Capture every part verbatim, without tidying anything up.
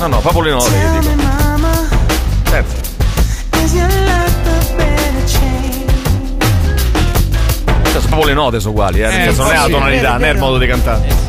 No, no, proprio le note che dico. Senti. Cioè, sono proprio le note sono uguali, eh. eh non sì, è la tonalità, non è il modo di cantare. Eh, sì.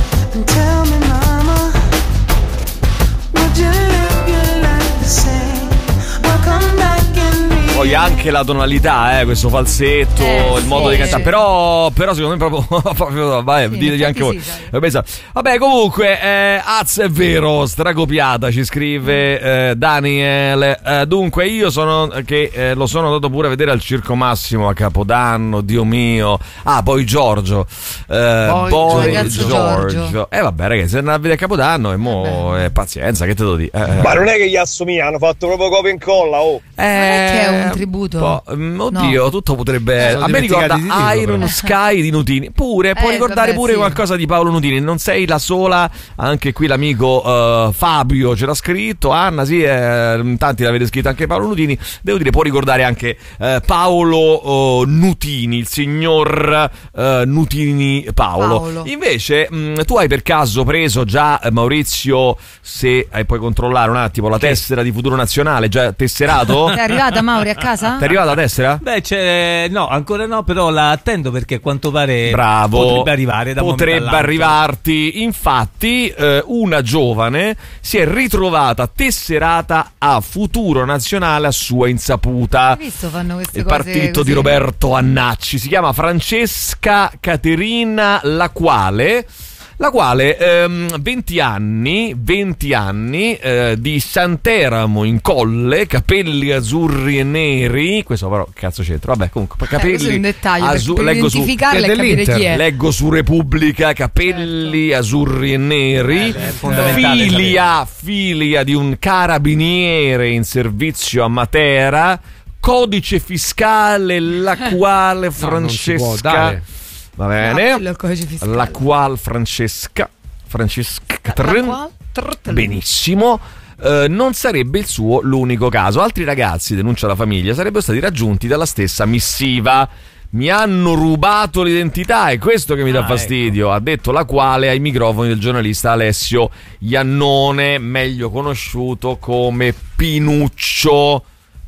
Poi anche la tonalità, eh, questo falsetto, eh, il modo sì, di cantare, sì. però, però secondo me proprio, proprio vai, sì, diteci anche voi. Sì, vabbè, comunque, eh, Az è vero, stracopiata, ci scrive eh, Daniel. Eh, dunque, io sono che eh, lo sono andato pure a vedere al Circo Massimo a Capodanno, Dio mio. Ah, poi Giorgio, eh, poi, poi Giorgio. Giorgio. Eh, vabbè, ragazzi, se andate a vedere a Capodanno, e mo eh, pazienza, che te devo dire? Eh, Ma non è che gli assomiglia, hanno fatto proprio copia e incolla, oh. Eh, che è un tributo. Oddio, no. Tutto potrebbe. No, a me ricorda titolo, Iron però. Sky di Nutini. Pure, può eh, ricordare vabbè, pure sì. qualcosa di Paolo Nutini. Non sei la sola, anche qui l'amico uh, Fabio ce l'ha scritto. Anna, sì, eh, tanti l'avete scritto anche Paolo Nutini. Devo dire, può ricordare anche uh, Paolo uh, Nutini, il signor uh, Nutini Paolo. Paolo. Invece, mh, tu hai per caso preso già, eh, Maurizio, se hai puoi controllare un attimo la tessera di Futuro Nazionale, già tesserato? È arrivata Mauri a casa? Ti è arrivata la tessera? Beh, c'è, no, ancora no, però la attendo perché a quanto pare bravo, potrebbe arrivare da potrebbe arrivarti. Infatti, eh, una giovane si è ritrovata tesserata a Futuro Nazionale a sua insaputa. Hai visto, fanno queste il cose partito così. Di Roberto Annacci. Si chiama Francesca Caterina La Quale. La quale ehm, venti anni venti anni eh, di Santeramo in Colle, capelli azzurri e neri. Questo però cazzo c'entra? Vabbè, comunque capelli eh, un dettaglio azzu- per leggo su, identificarla e capire chi è. Leggo su Repubblica, capelli certo. azzurri e neri, eh, figlia figlia di un carabiniere in servizio a Matera, codice fiscale la quale Francesca no, va bene, no, la qual Francesca Francesca Trin, benissimo, eh, non sarebbe il suo l'unico caso. Altri ragazzi, denuncia la famiglia, sarebbero stati raggiunti dalla stessa missiva. Mi hanno rubato l'identità, è questo che mi dà ah, fastidio, ecco. Ha detto la quale ai microfoni del giornalista Alessio Iannone, meglio conosciuto come Pinuccio.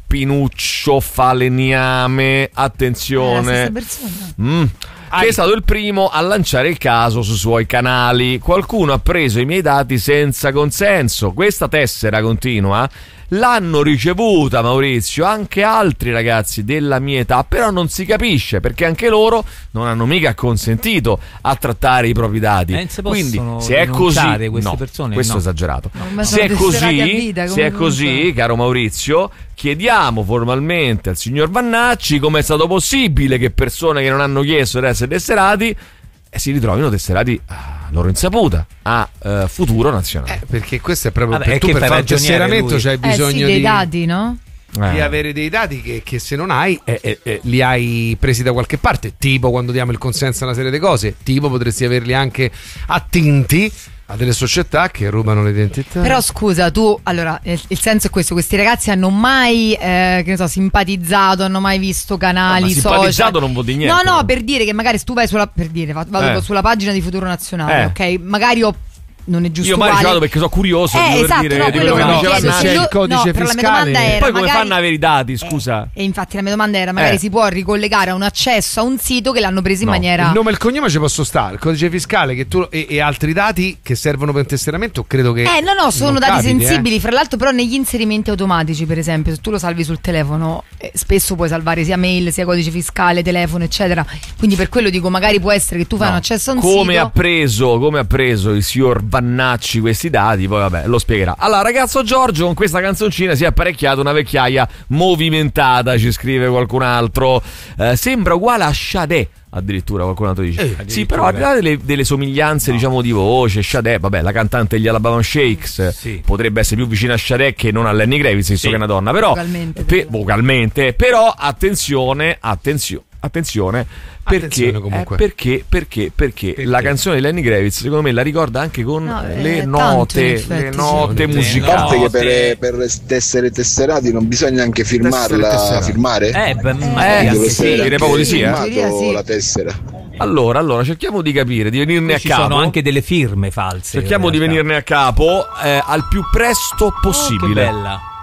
Pinuccio Falegname, attenzione, mm, che è stato il primo a lanciare il caso sui suoi canali. Qualcuno ha preso i miei dati senza consenso. Questa tessera, continua, l'hanno ricevuta, Maurizio, anche altri ragazzi della mia età, però non si capisce perché anche loro non hanno mica consentito a trattare i propri dati. Eh, se Quindi se è così, queste no, persone, questo no. è esagerato. No, se è così, vita, se è così, caro Maurizio, chiediamo formalmente al signor Vannacci come è stato possibile che persone che non hanno chiesto di essere tesserati e si ritrovino tesserati a loro insaputa a uh, Futuro Nazionale. Eh, perché questo è proprio Vabbè, per, tu per fare il tesseramento c'hai bisogno eh sì, dei di dati, no? Eh. di avere dei dati che, che se non hai eh, eh, eh, li hai presi da qualche parte, tipo quando diamo il consenso a una serie di cose, tipo potresti averli anche attinti a delle società che rubano l'identità. Però scusa, tu, allora, il, il senso è questo: questi ragazzi hanno mai, eh, che ne so, simpatizzato, hanno mai visto canali, no, social. Simpatizzato non vuol dire niente. No, no, per dire che magari se tu vai sulla, per dire, vado eh. sulla pagina di Futuro Nazionale, eh. ok? Magari ho non è giusto. Io mai ricevuto perché sono curioso eh, di esatto, dire no, di quello che no, diceva chiedo, c'è il codice no, fiscale. Era, poi come magari, fanno a avere i dati, scusa? E infatti la mia domanda era: magari eh. si può ricollegare a un accesso a un sito che l'hanno preso no. in maniera. Il nome e il cognome ci posso stare, il codice fiscale che tu, e, e altri dati che servono per il tesseramento, credo che. Eh, no, no, sono non dati capiti, sensibili. Eh. Fra l'altro, però, negli inserimenti automatici, per esempio, se tu lo salvi sul telefono, eh, spesso puoi salvare sia mail, sia codice fiscale, telefono, eccetera. Quindi per quello dico, magari può essere che tu fai no. un accesso a un come sito. Ha preso, come ha preso il signor Vannacci questi dati, poi vabbè, lo spiegherà. Allora, ragazzo Giorgio con questa canzoncina si è apparecchiato una vecchiaia movimentata, ci scrive qualcun altro. Eh, sembra uguale a Sade. Addirittura qualcun altro dice eh, sì, però al di là delle, delle somiglianze, no. diciamo di voce, Sade, vabbè, la cantante degli Alabama Shakes sì. potrebbe essere più vicina a Sade che non a Lenny Kravitz, visto sì. che è una donna, però vocalmente, pe- vocalmente però attenzione, attenzione Attenzione, perché, attenzione eh, perché, perché, perché, perché la canzone di Lenny Kravitz secondo me la ricorda anche con no, le eh, note, tanto, le note sì. musicali. A parte che per, per essere tesserati non bisogna anche firmarla, firmare? Eh, beh, eh, eh, sì, direi proprio di sì, eh. firmato la tessera. Allora, allora, cerchiamo di capire, di venirne a Ci capo. sono anche delle firme false. Cerchiamo in di realtà. venirne a capo eh, al più presto Oh, che possibile. bella.